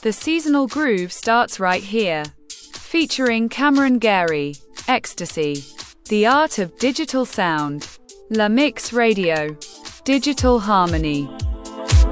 The seasonal groove starts right here. Featuring Cameron Gary, Ecstasy. The Art of Digital Sound. La Mix Radio. Digital Harmony.